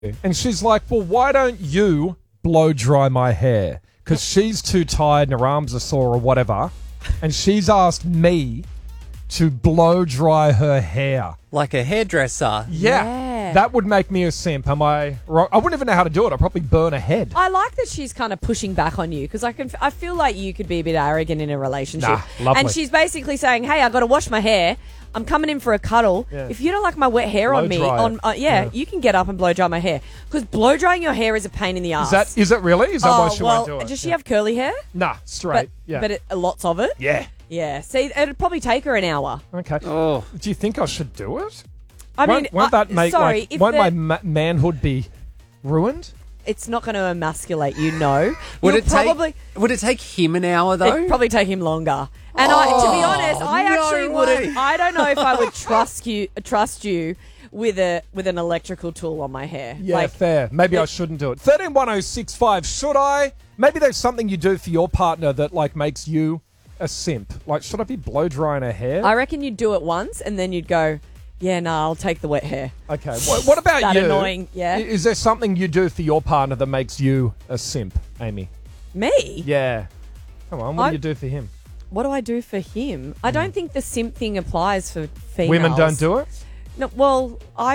And she's like, well, why don't you blow dry my hair? Because she's too tired and her arms are sore or whatever. And she's asked me to blow dry her hair. Like a hairdresser. Yeah. That would make me a simp. Am I wrong? I wouldn't even know how to do it. I'd probably burn a head. I like that she's kind of pushing back on you because I feel like you could be a bit arrogant in a relationship. Nah, lovely. And she's basically saying, hey, I got to wash my hair. I'm coming in for a cuddle. Yeah. If you don't like my wet hair on me, you can get up and blow dry my hair. Because blow drying your hair is a pain in the ass. Is it really? Is that why she won't do it? Does she have curly hair? Nah, straight. But lots of it? Yeah. Yeah. See, it'd probably take her an hour. Okay. Oh. Do you think I should do it? I mean, won't that make won't my manhood be ruined? It's not going to emasculate you, no. Would it take him an hour though? It'd probably take him longer. And to be honest, I actually wouldn't. I don't know if I would trust you with an electrical tool on my hair. Yeah, fair. Maybe I shouldn't do it. 131065. Should I? Maybe there's something you do for your partner that makes you a simp. Like, should I be blow drying her hair? I reckon you'd do it once and then you'd go, yeah, no, I'll take the wet hair. Okay. What about that you? Annoying, yeah. Is there something you do for your partner that makes you a simp, Amy? Me? Yeah. Come on, what do you do for him? What do I do for him? I don't think the simp thing applies for females. Women don't do it? No, well,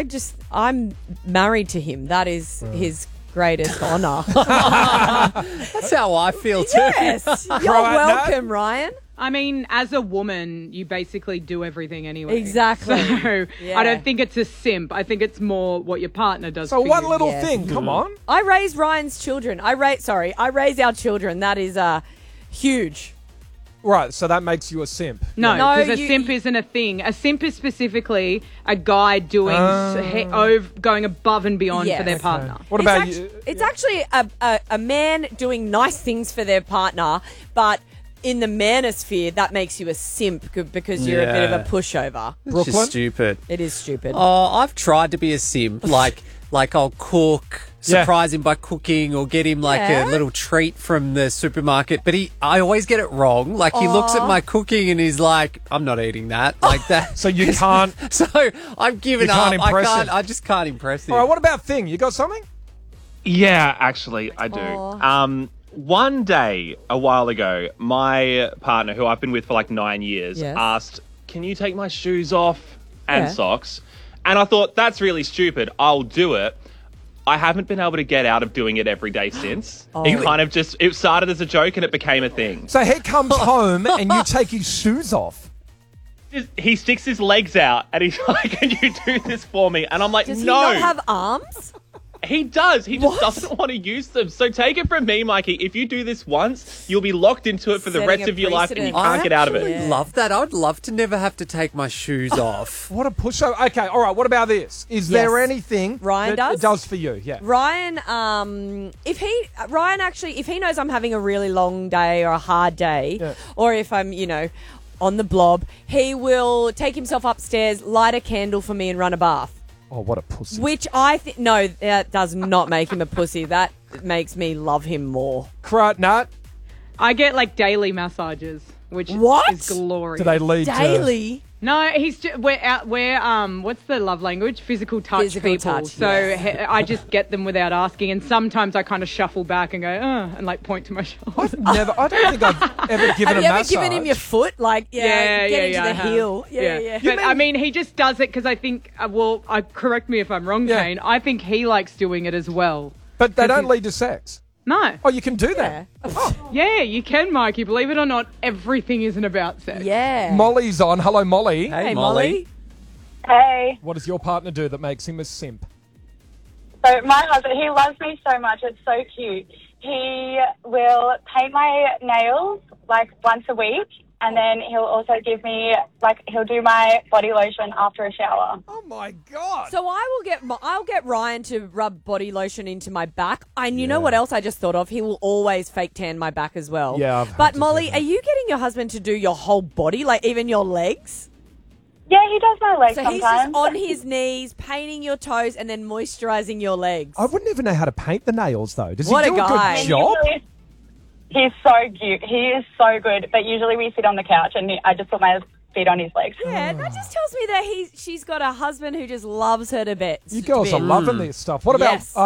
I'm married to him. That is his greatest honour. That's how I feel too. Yes. You're welcome, Ryan. I mean, as a woman, you basically do everything anyway. Exactly. So I don't think it's a simp. I think it's more what your partner does So for one you. little thing, come on. I raise Ryan's children. I raise our children. That is huge. Right, so that makes you a simp. No, because a simp isn't a thing. A simp is specifically a guy doing going above and beyond for their partner. What about you? It's actually a man doing nice things for their partner, but in the manosphere, that makes you a simp because you're a bit of a pushover. Which is stupid. It is stupid. Oh, I've tried to be a simp. Like I'll cook, surprise him by cooking, or get him a little treat from the supermarket. But I always get it wrong. Like he looks at my cooking and he's like, "I'm not eating that." Like that. So you can't. So I've given up. I just can't impress him. All right. What about Thing? You got something? Yeah, actually, I do. One day, a while ago, my partner, who I've been with for 9 years, asked, "Can you take my shoes off and socks?" And I thought, that's really stupid. I'll do it. I haven't been able to get out of doing it every day since. It started as a joke and it became a thing. So he comes home and you take his shoes off. He sticks his legs out and he's like, "Can you do this for me?" And I'm like, Does no. he not have arms? He does. He just doesn't want to use them. So take it from me, Mikey. If you do this once, you'll be locked into it for the rest of your life and you can't get out of it. I love that. I would love to never have to take my shoes off. What a pushover. Okay, all right. What about this? Is there anything Ryan that it does for you? Yeah. Ryan, if he knows I'm having a really long day or a hard day, or if I'm, on the blob, he will take himself upstairs, light a candle for me and run a bath. Oh, what a pussy. Which I think, no, that does not make him a pussy. That makes me love him more. Nut? I get daily massages, which is glorious. Do they lead daily? No, we're what's the love language? Physical touch people. So I just get them without asking, and sometimes I kind of shuffle back and go, and point to my shoulder. I don't think I've ever given a massage. Have you ever given him your foot? Get into the heel. Yeah. But I mean, he just does it because I think, correct me if I'm wrong, Kane, I think he likes doing it as well. But they don't lead to sex? No. Oh, you can do that? Yeah, you can, Mikey. Believe it or not, everything isn't about sex. Yeah. Molly's on. Hello, Molly. Hey, Molly. Hey. What does your partner do that makes him a simp? So my husband, he loves me so much. It's so cute. He will paint my nails once a week. And then he'll also give me, he'll do my body lotion after a shower. Oh, my God. So I'll get Ryan to rub body lotion into my back. And you know what else I just thought of? He will always fake tan my back as well. Yeah. But Molly, are you getting your husband to do your whole body, even your legs? Yeah, he does my legs sometimes. So he's just on his knees, painting your toes and then moisturising your legs. I wouldn't even know how to paint the nails, though. Does he What do a guy. a good job? He's so cute. He is so good. But usually we sit on the couch and I just put my feet on his legs. Yeah, that just tells me that she's got a husband who just loves her to bits. You girls are loving this stuff. What about Yes.